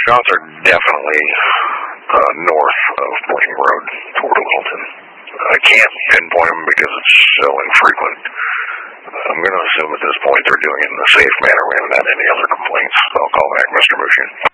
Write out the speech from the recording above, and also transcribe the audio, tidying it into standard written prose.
Shots are definitely north of Blaine Road toward Littleton. I can't pinpoint them because it's so infrequent. I'm going to assume at this point they're doing it in a safe manner. We haven't had any other complaints. So I'll call back Mr. Mushin.